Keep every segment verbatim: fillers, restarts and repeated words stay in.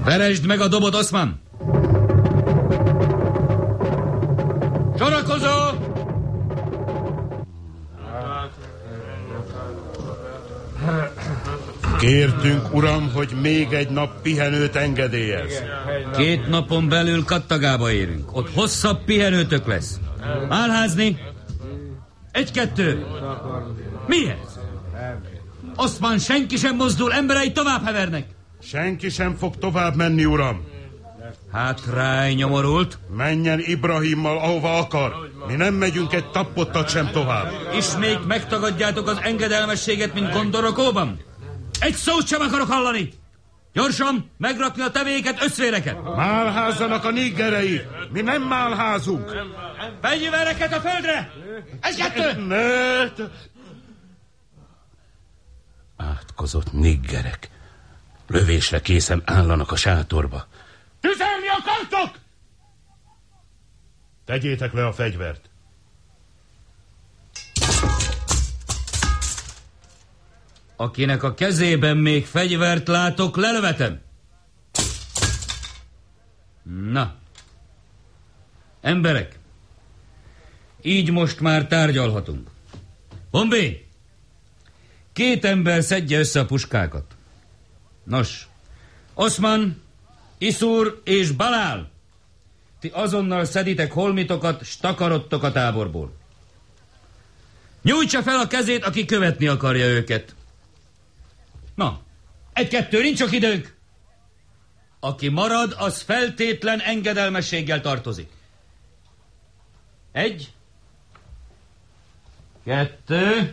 Veresd meg a dobot, Oszman! Sorakozó! Kértünk, uram, hogy még egy nap pihenőt engedélyez. Két napon belül Kattagába érünk. Ott hosszabb pihenőtök lesz. Álházni? Egy-kettő. Mi ez? Oszman, senki sem mozdul, emberei tovább hevernek. Senki sem fog tovább menni, uram. Hát ráj, nyomorult. Menjen Ibrahimmal, ahova akar. Mi nem megyünk egy tappottat sem tovább. Ismét megtagadjátok az engedelmességet, mint Gondorokóban? Egy szót sem akarok hallani! Gyorsan megrakni a tevéket, összvéreket! Málházzanak a niggerei! Mi nem málházunk! Fegyvereket a földre! Egy-kettő! Ne! Átkozott niggerek. Lövésre készen állanak a sátorba. Tüzelni akartok? Tegyétek le a fegyvert. Akinek a kezében még fegyvert látok, lelövetem. Na. Emberek, így most már tárgyalhatunk. Bombé, két ember szedje össze a puskákat. Nos, Oszman, Iszur és Balál, ti azonnal szeditek holmitokat, s takarodtok a táborból. Nyújtsa fel a kezét, aki követni akarja őket. Na, egy-kettő, nincs sok időnk. Aki marad, az feltétlen engedelmességgel tartozik. Egy, kettő,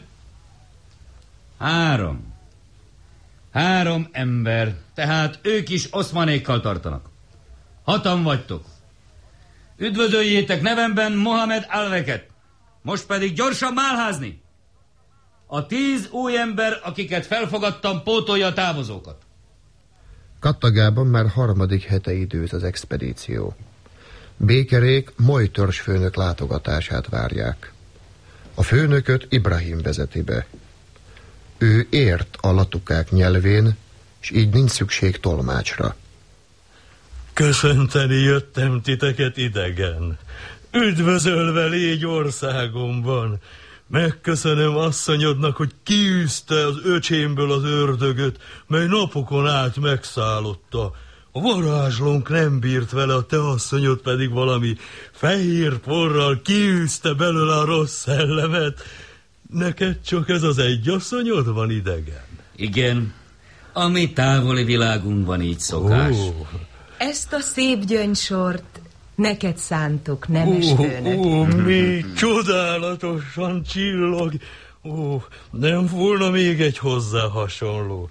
három. Három ember, tehát ők is Oszmanékkal tartanak. Hatan vagytok. Üdvözöljétek nevemben Mohamed Alveket. Most pedig gyorsan málházni. A tíz új ember, akiket felfogadtam, pótolja a távozókat. Kattagában már harmadik hete időt az expedíció. Békerék Moly törzsfőnök látogatását várják. A főnököt Ibrahim vezeti be. Ő ért a latukák nyelvén, és így nincs szükség tolmácsra. Köszönteni jöttem titeket idegen. Üdvözölve légy országomban. Megköszönöm asszonyodnak, hogy kiűzte az öcsémből az ördögöt, mely napokon át megszállotta. A varázslónk nem bírt vele, a te asszonyod pedig valami fehér porral kiűzte belőle a rossz szellemet. Neked csak ez az egy asszonyod van idegen? Igen, a mi távoli világunkban így szokás. Ó. Ezt a szép gyöngysort neked szántuk, nemes főnök. Ó, ó, mi csodálatosan csillog. Ó, nem volna még egy hozzá hasonló.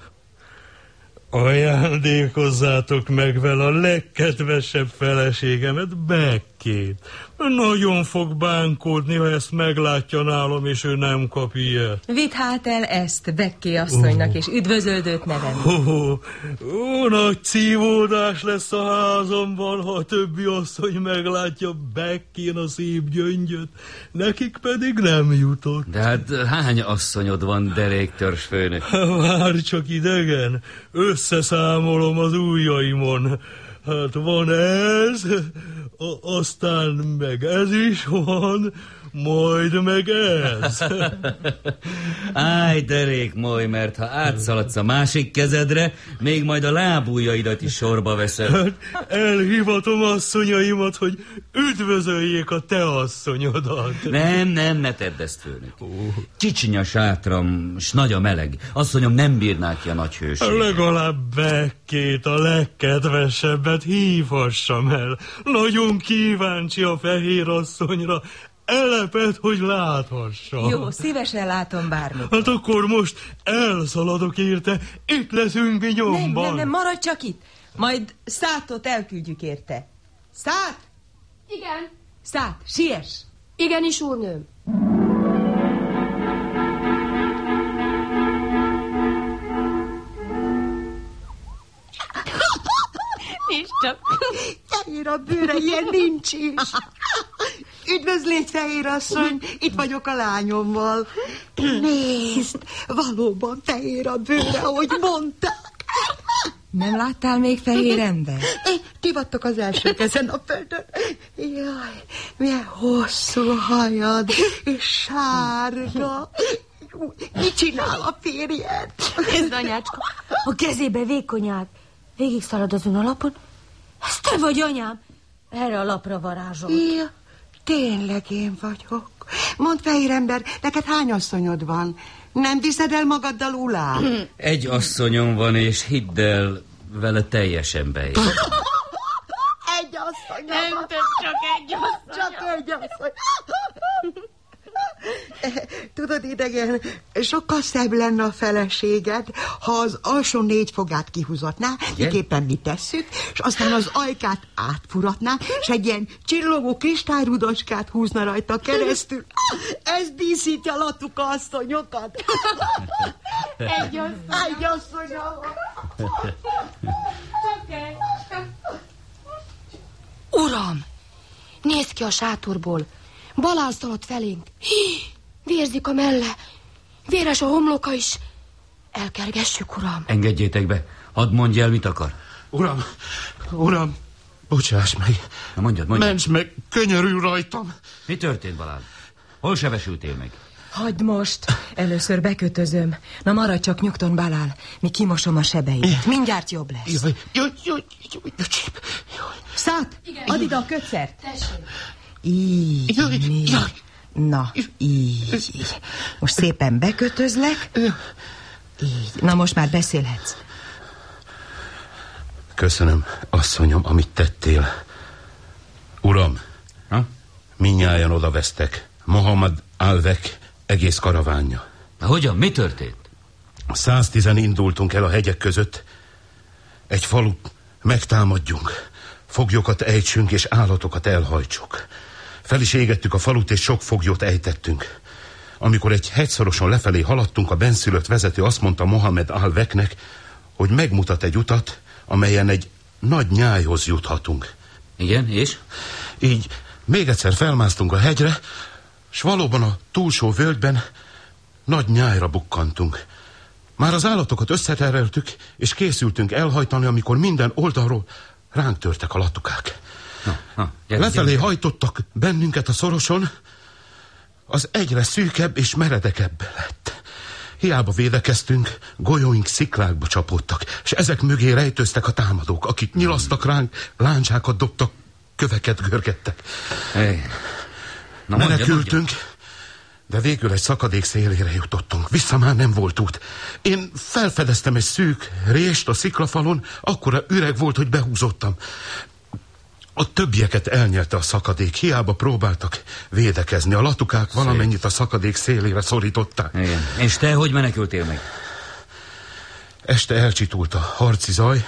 Ajándékozzátok meg vele a legkedvesebb feleségemet, Bekkét. Nagyon fog bánkódni, ha ezt meglátja nálam, és ő nem kap ilyet. Vidd hát el ezt Bekké asszonynak, oh. és üdvözöldőt nevem. Ó, oh, oh, nagy szívódás lesz a házamban, ha a többi asszony meglátja Bekkén a szép gyöngyöt. Nekik pedig nem jutott. De hát hány asszonyod van, derék törzsfőnök? Várj csak idegen, összeszámolom az ujjaimon. Hát van ez, aztán meg ez is van, majd meg ez. Áj, derék moly, mert ha átszaladsz a másik kezedre, még majd a lábujjaidat is sorba veszed. Hát elhivatom asszonyaimat, hogy üdvözöljék a te asszonyodat. Nem, nem, ne tedd ezt, főnök. Kicsiny a sátram, s nagy a meleg. Asszonyom nem bírná ki a nagy hőséget. Legalább Bekkét, a legkedvesebbet hívhassam el. Nagyon kíváncsi a fehér asszonyra. Eleped, hogy láthassa. Jó, szívesen látom bármit. Hát akkor most elszaladok érte, itt leszünk mi nyomban. Nem, nem, nem, maradj csak itt. Majd Szátot elküldjük érte. Szát! Igen. Szát, siess! Igenis, úrnőm. Nincs csak. Fehér a bőre, ilyen nincs is. Üdvözlégy, fehér asszony, itt vagyok a lányommal. Nézd, valóban fehér a bőre, ahogy mondták. Nem láttál még fehér ember? Ti vagytok az elsők ezen a földön. Jaj, milyen hosszú hajad, és sárga. Mit csinál a férjed? Nézd, anyácska, a kezébe vékonyák. Végig szalad azon a lapon. Ez te vagy, anyám. Erre a lapra varázsolt. Ja, tényleg én vagyok. Mondd, fehér ember, neked hány asszonyod van? Nem viszed el magaddal Ulát? Egy asszonyom van, és hidd el, vele teljesen bejön. Egy asszony. Nem, te csak egy asszony. Csak egy asszony. Tudod, idegen, sokkal szebb lenne a feleséged, ha az alsó négy fogát kihúzatná, miképpen mi tesszük, és aztán az ajkát átfuratná, és egy ilyen csillogó kristályrudaskát húzna rajta keresztül. Ez díszíti a latuka asszonyokat. Egy asszony. Egy asszony. Uram, nézd ki a sátorból. Balán szaladt felénk. Hí, vérzik a melle. Véres a homloka is. Elkergessük, uram. Engedjétek be. Hadd mondj el, mit akar. Uram, uram, bocsáss meg. Na mondjad, mondjad. Ments meg, könyörül rajtam. Mi történt, Balán? Hol sebesültél meg? Hagyd most. Először bekötözöm. Na maradj csak nyugton, Balán. Mi kimosom a sebeit. Mindjárt jobb lesz. Jaj, jaj, jaj, jaj, jaj. Szát, add ide a kötszert. Tessék. Így, Jaj, így. jaj. Na, így, így. Most szépen bekötözlek. Így. Na most már beszélhetsz. Köszönöm, asszonyom, amit tettél. Uram, Ha? mindnyájan odavesztek. Mohamed Alvek egész karavánja. Na, hogyan? Mi történt? Száztizen indultunk el a hegyek között. Egy falut megtámadjunk. Foglyokat ejtsünk és állatokat elhajtsuk. Fel is égettük a falut, és sok foglyot ejtettünk. Amikor egy hegyszoroson lefelé haladtunk, a benszülött vezető azt mondta Mohamed Alveknek, hogy megmutat egy utat, amelyen egy nagy nyájhoz juthatunk. Igen, és? Így még egyszer felmásztunk a hegyre, s valóban a túlsó völgyben nagy nyájra bukkantunk. Már az állatokat összetereltük, és készültünk elhajtani, amikor minden oldalról ránk törtek a latukák. Na, na, gyere, Lefelé gyere. hajtottak bennünket a szoroson, az egyre szűkebb és meredekebb lett. Hiába védekeztünk, golyóink sziklákba csapódtak, és ezek mögé rejtőztek a támadók, akik nyilasztak ránk, láncsákat dobtak, köveket görgettek. Hey. Na, mondja, Menekültünk, de végül egy szakadék szélére jutottunk. Vissza már nem volt út. Én felfedeztem egy szűk rést a sziklafalon, akkora üreg volt, hogy behúzottam. A többieket elnyelte a szakadék, hiába próbáltak védekezni. A latukák Szép. valamennyit a szakadék szélére szorították. Igen. És te hogy menekültél meg? Este elcsitult a harci zaj,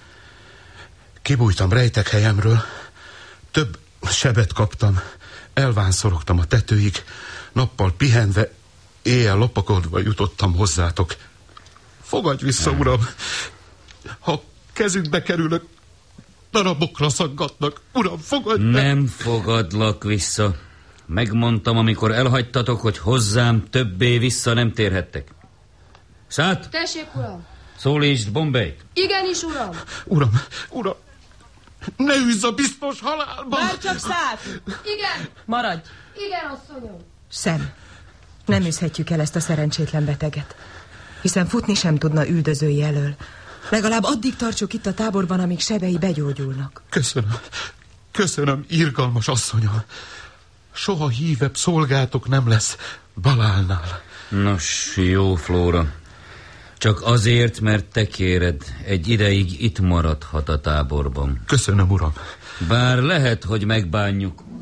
kibújtam rejtek helyemről, több sebet kaptam, elvánszorogtam a tetőig, nappal pihenve, éjjel lopakodva jutottam hozzátok. Fogadj vissza, uram! Ha kezükbe kerülök, darabokra szaggatnak. Uram, fogadj meg! Nem fogadlak vissza. Megmondtam, amikor elhagytatok, hogy hozzám többé vissza nem térhettek. Szát, Tessék, uram. szólítsd Bombét. Igenis, uram. Uram, uram, ne üzz a biztos halálba! Már csak Szát! Igen. Maradj! Igen, asszonyom. Szem, nem üzhetjük el ezt a szerencsétlen beteget, hiszen futni sem tudna üldözői elől. Legalább addig tartsuk itt a táborban, amíg sebei begyógyulnak. Köszönöm, köszönöm, irgalmas asszonyom. Soha hívebb szolgátok nem lesz Balálnál. Nos, jó, Flóra. Csak azért, mert te kéred, egy ideig itt maradhat a táborban. Köszönöm, uram. Bár lehet, hogy megbánjuk,